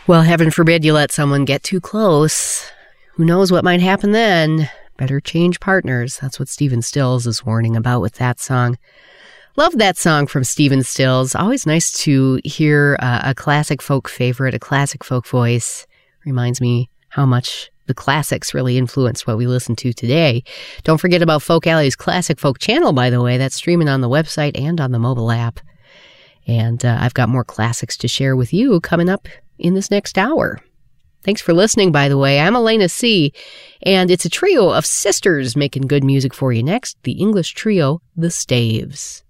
Well, heaven forbid you let someone get too close. Who knows what might happen then? Better change partners. That's what Stephen Stills is warning about with that song. Love that song from Stephen Stills. Always nice to hear a classic folk favorite, a classic folk voice. Reminds me how much the classics really influenced what we listen to today. Don't forget about Folk Alley's Classic Folk channel, by the way. That's streaming on the website and on the mobile app. And I've got more classics to share with you coming up in this next hour. Thanks for listening, by the way. I'm Elena C., and it's a trio of sisters making good music for you next. The English trio, The Staves.